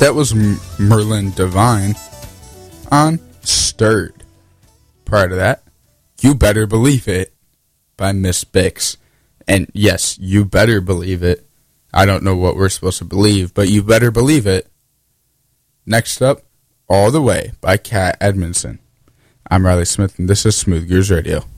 That was Merlin Divine on Stirred. Prior to that, You Better Believe It by Miss Bix. And yes, you better believe it. I don't know what we're supposed to believe, but you better believe it. Next up, All the Way by Kat Edmondson. I'm Riley Smith, and this is Smooth Gears Radio.